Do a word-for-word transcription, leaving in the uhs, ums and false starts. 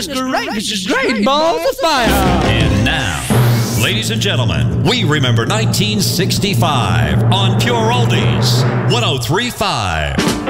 is great. This is great. Balls of fire. And now, ladies and gentlemen, we remember nineteen sixty-five on Pure Oldies one oh three point five.